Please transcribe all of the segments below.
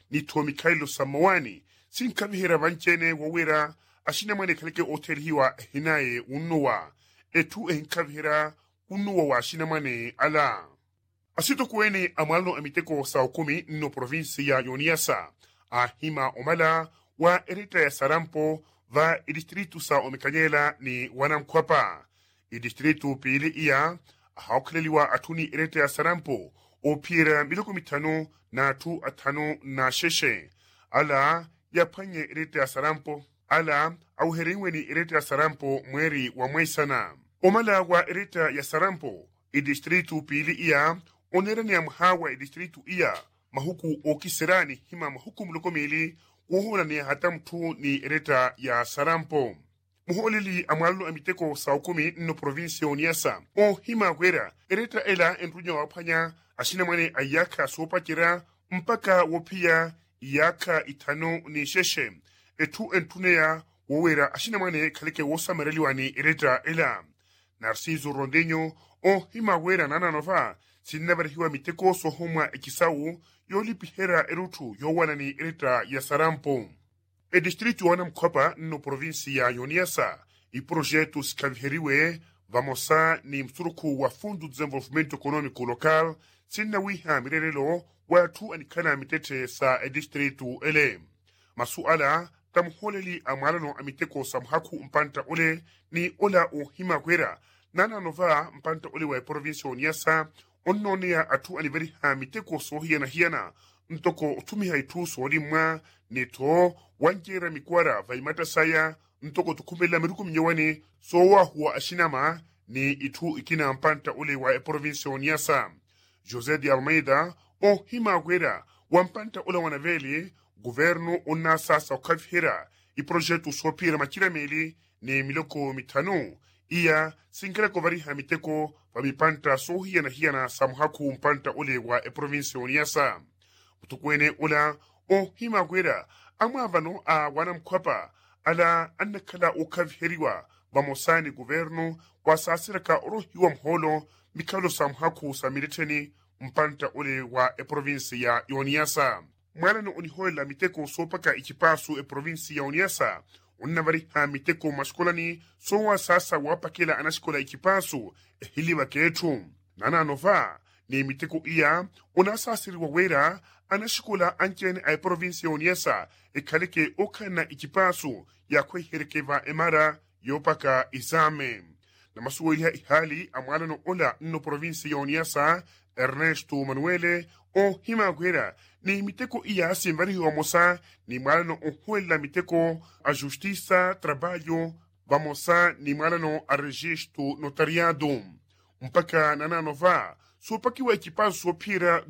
ni to Mikhailo Samawani sinkabihera banchene wawera ashina mane kaleke hotel hiwa hinaye unuwa etu enkabihera unuwa wa ashina mane ala asito kuene amalno amiteko sa 10 no provinsi ya Yoniasa ahima omala wa erita ya Sarampo va distritu sa omekanyela ni Wanamkwapa distritu pili iya haokleliwa atuni erita ya Sarampo o pira miloko mitano na tu atano na sheshe ala ya panye erita ya Sarampo ala au heriwe ni erita ya Sarampo mweri wa mwaisana omala wa erita ya Sarampo distritu pili iya onerani ya mhawa distritu iya mahuku okisirani hima mahuku mlukomili uhola ni hatamtu ni ereta ya Sarampo muholili amalu amiteko sa 10 no provinsi ya Oniasa o hima gwera ereta ela enrunya wapanya ashina mwane ayaka sopakira mpaka wopia iyaka itano ni sheshe etu entunea wowera ashina mwane kaleke wosa mereliwa ni ereta ela Narciso Rondeño o hima gwera nana nova sinabarihiwa miteko sohoma ekisau yoli pihera erutu yowana ni ereta ya Sarampo. Distritu Wanamkwapa no provinsi ya Yoniasa i projetos kaviheriwe vamosa ni msuruku wa Fundo de Desenvolvimento Econômico Local sinawiha mirerelo watu anikana mitete sa distritu ele. Masuala tamholeli amalano amiteko samhaku mpanta ole ni ola o himakwera nana nova mpanta ole wa provinsi ya Yoniasa ononea atu aniveri miteko sohiana hiana ntoko utumi haitu sohodi mwa neto wanjera mikwara vaimata saya ntoko tukumela miruku mnyewani sowa huwa ashinama ni itu ikina mpanta ule wa provinsi ya Oniasa. José de Almeida o hima gwera wampanta ule wanaveli guvernu ona sasa ukavihera i projetu sopira makira meli ni miloko mitano iya singera kovariha miteko vamipanta sohiana hiana samhaku mpanta ule wa provinsi ya Oniasa. Utukwene ula o hima gwera amavano a Wanamkwapa ala annakala ukaviheriwa vamosani guvernu kwa sasiraka orohiwa mholo Mikhailo samhaku samiriteni mpanta ule wa provinsi ya Oniasa. Mwana unihoela miteko sopaka ichipasu provinsi ya Oniasa unnavari miteko maskolani sowa sasa wapakela anashikola ichipasu hiliwa ketu nana nova ni miteko iya unasasiri wawera anashikola anchene ay provinsi ya Oniasa kaleke okana ichipasu ya kweherekeva emara yopaka izame na masuwa ihali amwalano ola no provinsi ya Oniasa Ernesto Manuele o himagwera ni miteko iya simbari wa mosa ni mwalano ohuela miteko a justiça, trabalho, vamosa ni mwalano a registro notariado mpaka nana nova sopaki wa ekipazo sopira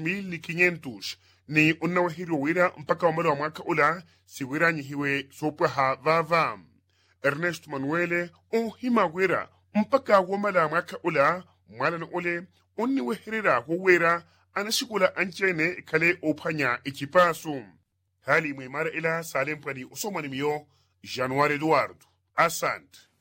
2500 ni unawahiro wira mpaka wamalo wa mwaka ola siwira nyihiwe sopaha vava Ernesto Manuele o himagwera mpaka wamala mwaka ola mwalano ole uniweherera huwera anashikula anchene kale opanya ekipasu hali mwemara ila salempani usomani miyo Januari Eduardo Asante.